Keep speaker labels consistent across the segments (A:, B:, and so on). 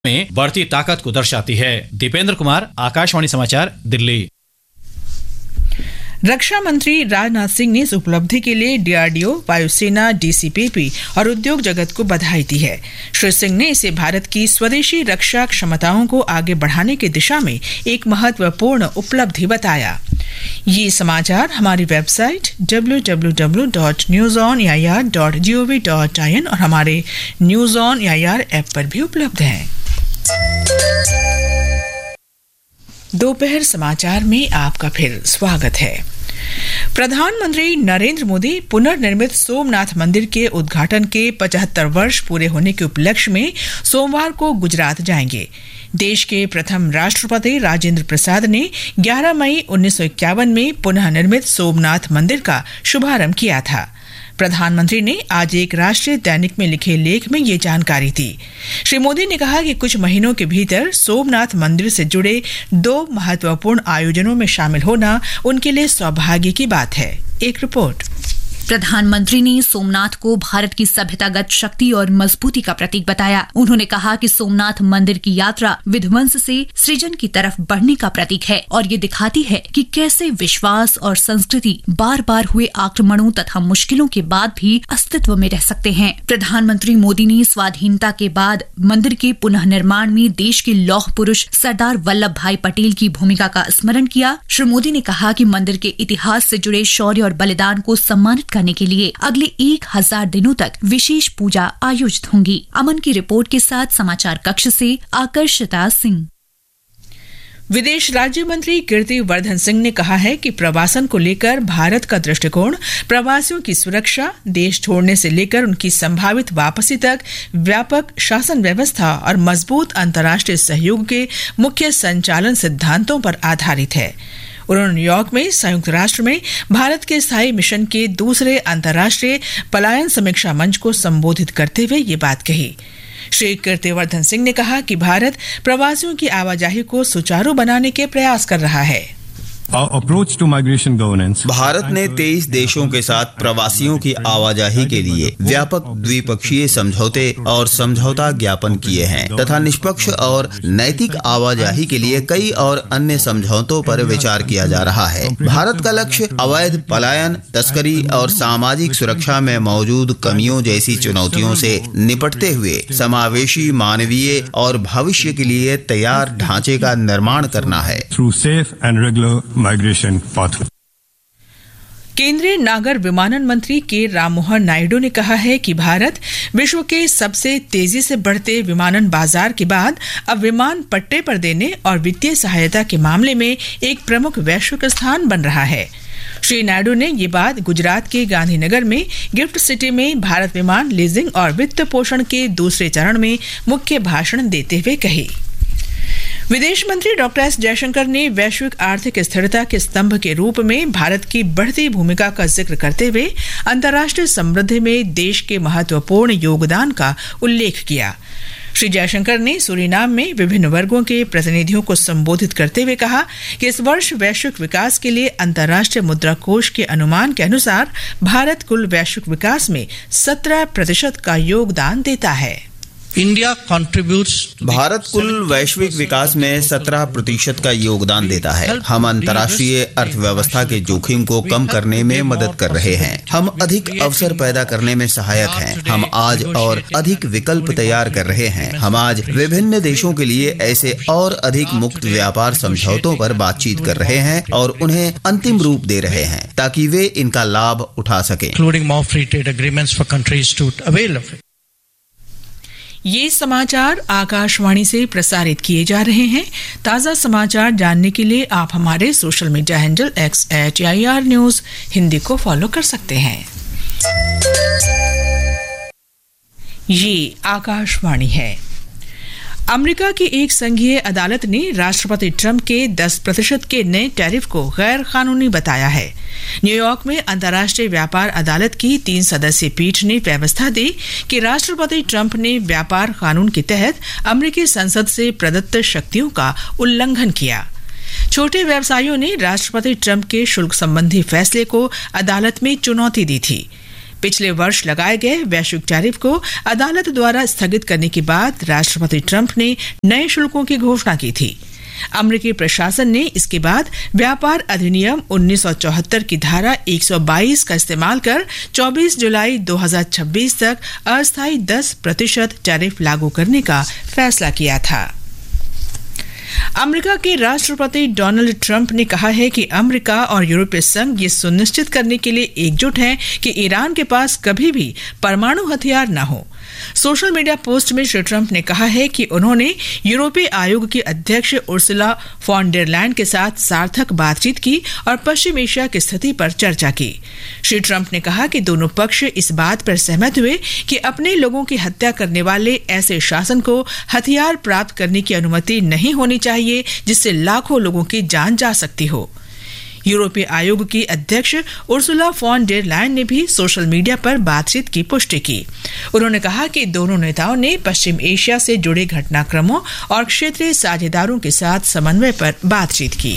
A: में बढ़ती ताकत को दर्शाती है। दीपेंद्र कुमार, आकाशवाणी समाचार, दिल्ली।
B: रक्षा मंत्री राजनाथ सिंह ने इस उपलब्धि के लिए डीआरडीओ, वायुसेना, डीसीपीपी और उद्योग जगत को बधाई दी है। श्री सिंह ने इसे भारत की स्वदेशी रक्षा क्षमताओं को आगे बढ़ाने की दिशा में एक महत्वपूर्ण उपलब्धि बताया। ये समाचार हमारी वेबसाइट www.newsonair.gov.in और हमारे न्यूज ऑन एआईआर ऐप पर भी उपलब्ध है। दोपहर समाचार में आपका फिर स्वागत है। प्रधानमंत्री नरेंद्र मोदी पुनर्निर्मित सोमनाथ मंदिर के उद्घाटन के 75 वर्ष पूरे होने के उपलक्ष्य में सोमवार को गुजरात जाएंगे। देश के प्रथम राष्ट्रपति राजेंद्र प्रसाद ने 11 मई 1951 में पुनः निर्मित सोमनाथ मंदिर का शुभारंभ किया था। प्रधानमंत्री ने आज एक राष्ट्रीय दैनिक में लिखे लेख में ये जानकारी दी। श्री मोदी ने कहा कि कुछ महीनों के भीतर सोमनाथ मंदिर से जुड़े 2 महत्वपूर्ण आयोजनों में शामिल होना उनके लिए सौभाग्य की बात है। एक रिपोर्ट।
C: प्रधानमंत्री ने सोमनाथ को भारत की सभ्यतागत शक्ति और मजबूती का प्रतीक बताया। उन्होंने कहा कि सोमनाथ मंदिर की यात्रा विध्वंस से सृजन की तरफ बढ़ने का प्रतीक है और ये दिखाती है कि कैसे विश्वास और संस्कृति बार बार हुए आक्रमणों तथा मुश्किलों के बाद भी अस्तित्व में रह सकते हैं। प्रधानमंत्री मोदी ने स्वाधीनता के बाद मंदिर के पुनः निर्माण में देश के लौह पुरुष सरदार वल्लभ भाई पटेल की भूमिका का स्मरण किया। श्री मोदी ने कहा कि मंदिर के इतिहास से जुड़े शौर्य और बलिदान को सम्मानित करने के लिए अगले 1000 दिनों तक विशेष पूजा आयोजित होंगी। अमन की रिपोर्ट के साथ समाचार कक्ष से आकर्षिता सिंह।
B: विदेश राज्य मंत्री कीर्ति वर्धन सिंह ने कहा है कि प्रवासन को लेकर भारत का दृष्टिकोण प्रवासियों की सुरक्षा, देश छोड़ने से लेकर उनकी संभावित वापसी तक व्यापक शासन व्यवस्था और मजबूत अंतर्राष्ट्रीय सहयोग के मुख्य संचालन सिद्धांतों पर आधारित है। उन्होंने न्यूयॉर्क में संयुक्त राष्ट्र में भारत के स्थायी मिशन के दूसरे अंतर्राष्ट्रीय पलायन समीक्षा मंच को संबोधित करते हुए ये बात कही। श्री कीर्तिवर्धन सिंह ने कहा कि भारत प्रवासियों की आवाजाही को सुचारू बनाने के प्रयास कर रहा है।
D: भारत ने 23 देशों के साथ प्रवासियों की आवाजाही के लिए व्यापक द्विपक्षीय समझौते और समझौता ज्ञापन किए हैं तथा निष्पक्ष और नैतिक आवाजाही के लिए कई और अन्य समझौतों पर विचार किया जा रहा है। भारत का लक्ष्य अवैध पलायन, तस्करी और सामाजिक सुरक्षा में मौजूद कमियों जैसी चुनौतियों से निपटते हुए समावेशी, मानवीय और भविष्य के लिए तैयार ढांचे का निर्माण करना है।
B: केंद्रीय नागर विमानन मंत्री के राममोहन नायडू ने कहा है कि भारत विश्व के सबसे तेजी से बढ़ते विमानन बाजार के बाद अब विमान पट्टे पर देने और वित्तीय सहायता के मामले में एक प्रमुख वैश्विक स्थान बन रहा है। श्री नायडू ने ये बात गुजरात के गांधीनगर में गिफ्ट सिटी में भारत विमान लीजिंग और वित्त पोषण के दूसरे चरण में मुख्य भाषण देते हुए कही। विदेश मंत्री डॉक्टर एस जयशंकर ने वैश्विक आर्थिक स्थिरता के स्तंभ के रूप में भारत की बढ़ती भूमिका का जिक्र करते हुए अंतर्राष्ट्रीय समृद्धि में देश के महत्वपूर्ण योगदान का उल्लेख किया। श्री जयशंकर ने सूरीनाम में विभिन्न वर्गों के प्रतिनिधियों को संबोधित करते हुए कहा कि इस वर्ष वैश्विक विकास के लिए अंतर्राष्ट्रीय मुद्रा कोष के अनुमान के अनुसार भारत कुल वैश्विक विकास में 17% का योगदान देता है।
D: भारत कुल वैश्विक विकास में 17% का योगदान देता है। हम अंतर्राष्ट्रीय अर्थव्यवस्था के जोखिम को कम करने में मदद कर रहे हैं। हम अधिक अवसर पैदा करने में सहायक हैं। हम आज और अधिक विकल्प तैयार कर रहे हैं। हम आज विभिन्न देशों के लिए ऐसे और अधिक मुक्त व्यापार समझौतों पर बातचीत कर रहे हैं और उन्हें अंतिम रूप दे रहे हैं ताकि वे इनका लाभ उठा सकें।
B: ये समाचार आकाशवाणी से प्रसारित किए जा रहे हैं। ताज़ा समाचार जानने के लिए आप हमारे social media handle @AIR news Hindi को फॉलो कर सकते हैं। ये आकाशवाणी है। अमेरिका की एक संघीय अदालत ने राष्ट्रपति ट्रंप के 10% के नए टैरिफ को गैर कानूनी बताया है। न्यूयॉर्क में अंतर्राष्ट्रीय व्यापार अदालत की 3 सदस्यीय पीठ ने व्यवस्था दी कि राष्ट्रपति ट्रंप ने व्यापार कानून के तहत अमेरिकी संसद से प्रदत्त शक्तियों का उल्लंघन किया। छोटे व्यवसायियों ने राष्ट्रपति ट्रंप के शुल्क संबंधी फैसले को अदालत में चुनौती दी थी। पिछले वर्ष लगाए गए वैश्विक टैरिफ को अदालत द्वारा स्थगित करने के बाद राष्ट्रपति ट्रंप ने नए शुल्कों की घोषणा की थी। अमेरिकी प्रशासन ने इसके बाद व्यापार अधिनियम 1974 की धारा 122 का इस्तेमाल कर 24 जुलाई 2026 तक अस्थायी 10% टैरिफ लागू करने का फैसला किया था। अमेरिका के राष्ट्रपति डोनाल्ड ट्रंप ने कहा है कि अमेरिका और यूरोपीय संघ ये सुनिश्चित करने के लिए एकजुट हैं कि ईरान के पास कभी भी परमाणु हथियार न हो। सोशल मीडिया पोस्ट में श्री ट्रंप ने कहा है कि उन्होंने यूरोपीय आयोग की अध्यक्ष उर्सुला फॉन डेर लायन के साथ सार्थक बातचीत की और पश्चिम एशिया की स्थिति पर चर्चा की। श्री ट्रंप ने कहा कि दोनों पक्ष इस बात पर सहमत हुए कि अपने लोगों की हत्या करने वाले ऐसे शासन को हथियार प्राप्त करने की अनुमति नहीं होनी चाहिए जिससे लाखों लोगों की जान जा सकती हो। यूरोपीय आयोग की अध्यक्ष उर्सुला फॉन डेर लायन ने भी सोशल मीडिया पर बातचीत की पुष्टि की। उन्होंने कहा कि दोनों नेताओं ने पश्चिम एशिया से जुड़े घटनाक्रमों और क्षेत्रीय साझेदारों के साथ समन्वय पर बातचीत की।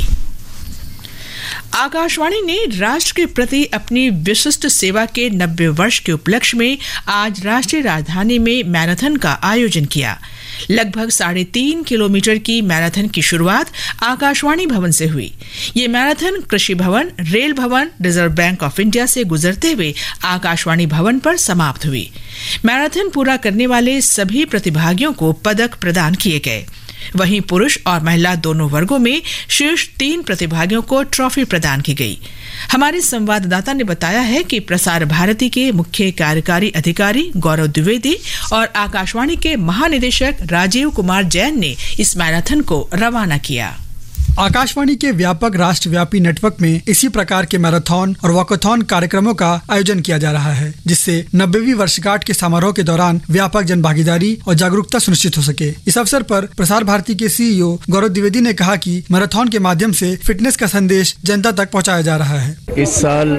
B: आकाशवाणी ने राष्ट्र के प्रति अपनी विशिष्ट सेवा के 90 वर्ष के उपलक्ष्य में आज राष्ट्रीय राजधानी में मैराथन का आयोजन किया। लगभग 3.5 किलोमीटर की मैराथन की शुरुआत आकाशवाणी भवन से हुई। ये मैराथन कृषि भवन, रेल भवन, रिजर्व बैंक ऑफ इंडिया से गुजरते हुए आकाशवाणी भवन पर समाप्त हुई। मैराथन पूरा करने वाले सभी प्रतिभागियों को पदक प्रदान किए गए। वहीं पुरुष और महिला दोनों वर्गों में शीर्ष 3 प्रतिभागियों को ट्रॉफी प्रदान की गई। हमारे संवाददाता ने बताया है कि प्रसार भारती के मुख्य कार्यकारी अधिकारी गौरव द्विवेदी और आकाशवाणी के महानिदेशक राजीव कुमार जैन ने इस मैराथन को रवाना किया।
E: आकाशवाणी के व्यापक राष्ट्रव्यापी नेटवर्क में इसी प्रकार के मैराथन और वॉकाथॉन कार्यक्रमों का आयोजन किया जा रहा है, जिससे 90वीं वर्षगांठ के समारोह के दौरान व्यापक जनभागीदारी और जागरूकता सुनिश्चित हो सके। इस अवसर पर प्रसार भारती के सीईओ गौरव द्विवेदी ने कहा कि मैराथन के माध्यम से फिटनेस का संदेश जनता तक पहुँचाया जा रहा है।
F: इस साल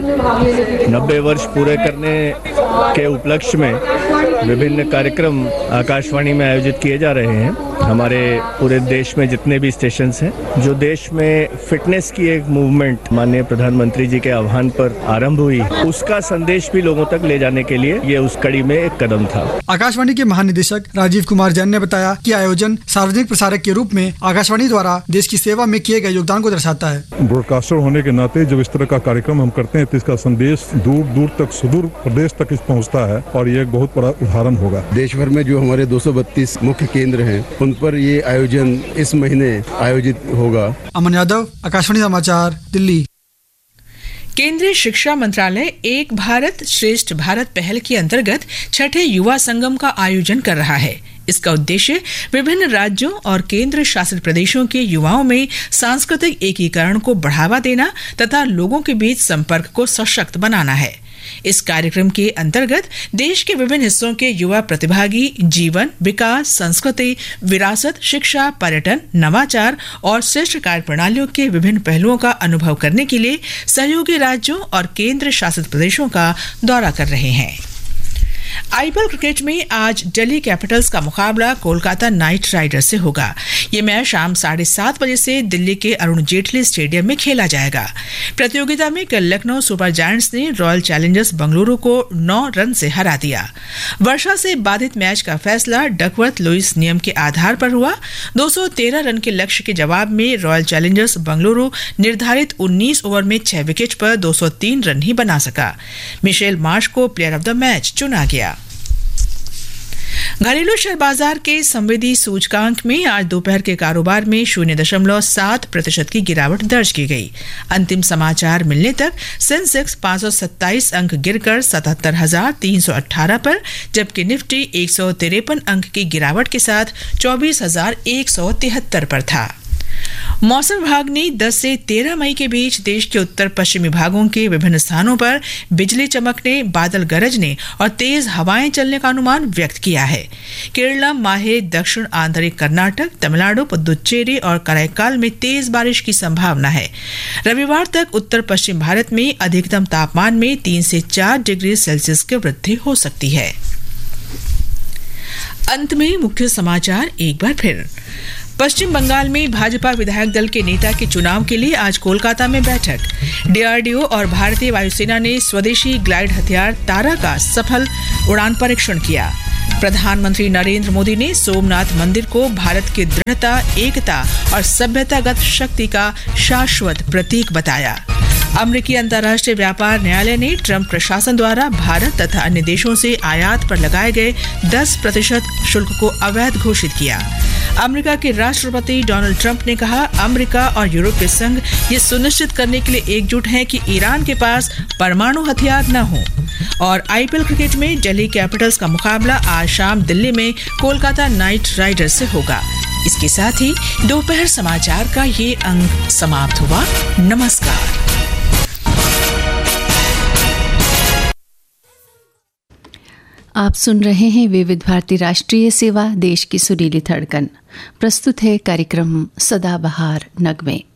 F: 90 वर्ष पूरे करने के उपलक्ष्य में विभिन्न कार्यक्रम आकाशवाणी में आयोजित किए जा रहे हैं। हमारे पूरे देश में जितने भी स्टेशन हैं, जो देश में फिटनेस की एक मूवमेंट माननीय प्रधानमंत्री जी के आह्वान पर आरंभ हुई, उसका संदेश भी लोगों तक ले जाने के लिए ये उस कड़ी में एक कदम था।
E: आकाशवाणी के महानिदेशक राजीव कुमार जैन ने बताया कि आयोजन सार्वजनिक प्रसारक के रूप में आकाशवाणी द्वारा देश की सेवा में किए गए योगदान को दर्शाता है।
G: ब्रॉडकास्टर होने के नाते जब इस तरह का कार्यक्रम हम करते हैं तो इसका संदेश दूर दूर तक, सुदूर प्रदेश तक पहुँचता है और ये एक बहुत बड़ा उदाहरण होगा।
H: देश भर में जो हमारे 232 मुख्य केंद्र हैं, उन पर ये आयोजन इस महीने आयोजित होगा।
E: अमन यादव, आकाशवाणी समाचार, दिल्ली।
B: केंद्रीय शिक्षा मंत्रालय एक भारत श्रेष्ठ भारत पहल के अंतर्गत 6ठे युवा संगम का आयोजन कर रहा है। इसका उद्देश्य विभिन्न राज्यों और केंद्र शासित प्रदेशों के युवाओं में सांस्कृतिक एकीकरण को बढ़ावा देना तथा लोगों के बीच संपर्क को सशक्त बनाना है। इस कार्यक्रम के अंतर्गत देश के विभिन्न हिस्सों के युवा प्रतिभागी जीवन, विकास, संस्कृति, विरासत, शिक्षा, पर्यटन, नवाचार और श्रेष्ठ कार्य प्रणालियों के विभिन्न पहलुओं का अनुभव करने के लिए सहयोगी राज्यों और केंद्र शासित प्रदेशों का दौरा कर रहे हैं। आईपीएल क्रिकेट में आज दिल्ली कैपिटल्स का मुकाबला कोलकाता नाइट राइडर्स से होगा। ये मैच शाम 7:30 बजे से दिल्ली के अरुण जेटली स्टेडियम में खेला जाएगा। प्रतियोगिता में कल लखनऊ सुपर जायंट्स ने रॉयल चैलेंजर्स बेंगलुरु को 9 रन से हरा दिया। वर्षा से बाधित मैच का फैसला डकवर्थ लुइस नियम के आधार पर हुआ। 213 रन के लक्ष्य के जवाब में रॉयल चैलेंजर्स बेंगलुरु निर्धारित 19 ओवर में 6 विकेट पर 203 रन ही बना सका। मिशेल मार्श को प्लेयर ऑफ द मैच चुना गया। घरेलू शेयर बाजार के संवेदी सूचकांक में आज दोपहर के कारोबार में 0.7% की गिरावट दर्ज की गई। अंतिम समाचार मिलने तक सेंसेक्स 527 अंक गिरकर 77,318 पर, जबकि निफ्टी 153 अंक की गिरावट के साथ 24,173 पर था। मौसम विभाग ने 10 से 13 मई के बीच देश के उत्तर पश्चिमी भागों के विभिन्न स्थानों पर बिजली चमकने, बादल गरजने और तेज हवाएं चलने का अनुमान व्यक्त किया है। केरला, माहे, दक्षिण आंतरिक कर्नाटक, तमिलनाडु, पुदुचेरी और कराईकाल में तेज बारिश की संभावना है। रविवार तक उत्तर पश्चिम भारत में अधिकतम तापमान में 3 से 4 डिग्री सेल्सियस की वृद्धि हो सकती है। अंत में मुख्य समाचार एक बार फिर। पश्चिम बंगाल में भाजपा विधायक दल के नेता के चुनाव के लिए आज कोलकाता में बैठक। डीआरडीओ और भारतीय वायुसेना ने स्वदेशी ग्लाइड हथियार तारा का सफल उड़ान परीक्षण किया। प्रधानमंत्री नरेंद्र मोदी ने सोमनाथ मंदिर को भारत की दृढ़ता, एकता और सभ्यतागत शक्ति का शाश्वत प्रतीक बताया। अमेरिकी अंतर्राष्ट्रीय व्यापार न्यायालय ने ट्रंप प्रशासन द्वारा भारत तथा अन्य देशों से आयात पर लगाए गए 10% शुल्क को अवैध घोषित किया। अमेरिका के राष्ट्रपति डोनाल्ड ट्रंप ने कहा, अमेरिका और यूरोपीय संघ ये सुनिश्चित करने के लिए एकजुट हैं कि ईरान के पास परमाणु हथियार न हो। और आईपीएल क्रिकेट में दिल्ली कैपिटल्स का मुकाबला आज शाम दिल्ली में कोलकाता नाइट राइडर्स से होगा। इसके साथ ही दोपहर समाचार का ये अंक समाप्त हुआ। नमस्कार।
I: आप सुन रहे हैं विविध भारती राष्ट्रीय सेवा, देश की सुरीली धड़कन। प्रस्तुत है कार्यक्रम सदाबहार नगमे।